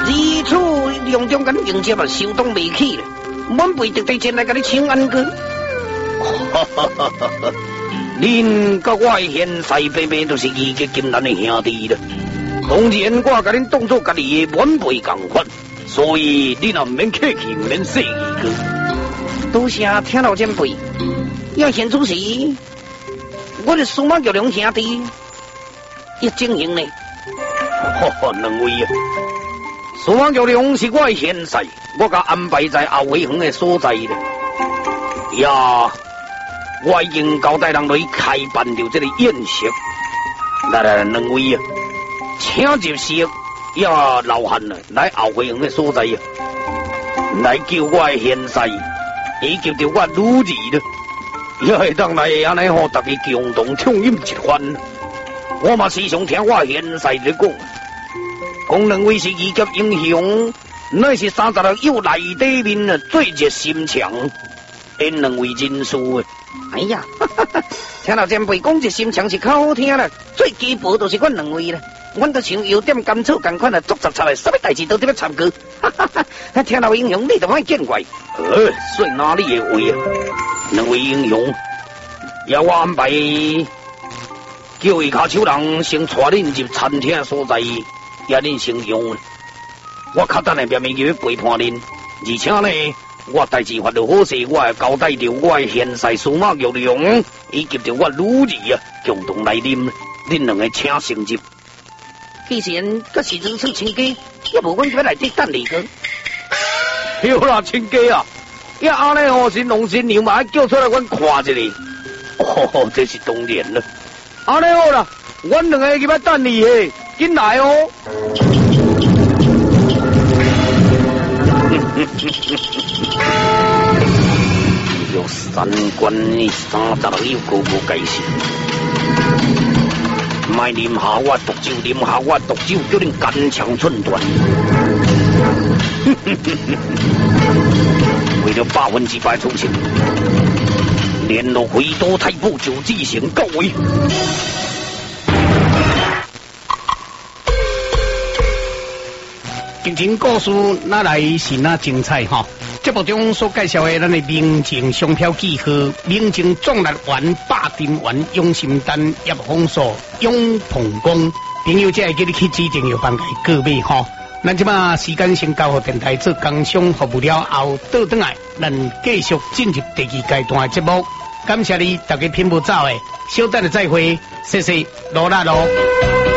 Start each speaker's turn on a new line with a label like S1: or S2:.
S1: 如此隆重咁迎接啊，受冻未起咧，满辈特地前来甲你请安哥。恁甲我现世白白都是义结金兰的兄弟啦，当然我甲恁当作家己的晚辈同款，所以你若唔免客气，唔免说义哥。多谢听老前辈，要现出时，我的数码玉龙兄弟一经营呢。两位啊，数码玉龙是我的现世，我甲安排在后尾园的所在咧。呀。我已经交代人来开办了这个宴席，来，两位啊，请入席，也留汉啊，来后会园的所在啊，来救我的现世，以及着我女儿了，也会当来安尼吼，大家共同畅饮一番。我嘛时常听我现世咧讲两位是义结英雄，乃是36友内底面啊最热心肠，因两位真事啊。哎呀，听到前辈讲这心肠是较好听啦，最基本就是阮两位啦。阮都像油点甘草同款啊，做杂菜的，什么代志都得要参与。听到英雄，你就莫见怪。说哪里的话啊？两位英雄，要我安排叫伊骹手人先带恁入餐厅所在，也恁先用。我较等下别面要陪伴恁，而且呢。我代志发了好势，我会交代着我的现世数码玉龙，以及着我女儿啊，共同来啉，恁两个请先入。既然阁是如此亲家，要无阮就要来滴等你个。对啦，亲家啊，要安尼吼是龙神娘嘛，叫出来阮看一下。哦，这是当然了。安尼好啦，阮两个去要等你嘿，紧来哦。有三观的36友高高介绍，莫啉下我毒酒，啉下我毒酒，叫恁肝肠寸断。为了100%出现，联络回都太保就自行到位。剧情故事哪来是哪精彩哈？节目中所介绍的咱的明镜商标记号、明镜壮力丸、霸丁丸、永心丹、叶红素、永蓬宫，朋友才会叫你去指定药房来购买哈。咱即马时间先交互电台做工商服务了后，倒转来咱继续进入第2阶段的节目。感谢你大家品不早的，稍等了再会，谢谢，罗啦罗。